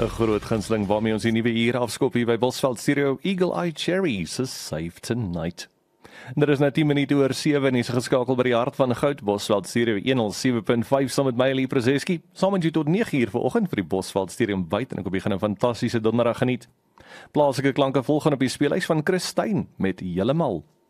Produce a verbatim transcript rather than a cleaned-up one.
'n groot gunsteling waarmee ons die nuwe uur afskop hier by Bosveld Stereo, Eagle Eye Cherry, so Save Tonight. En er is nou tien minute oor sewe en is geskakel by die hart van goud, Bosveld Stereo honderd sewe punt vyf saam met my Elie Prezeski. Saam met jou tot nege uur vanoggend vir die Bosveld Stereo byt en ek hoop jy gaan 'n fantastiese donderdag geniet. Plaaslike klanke volg op die speelhuis van Chris Stein met Heeltemal.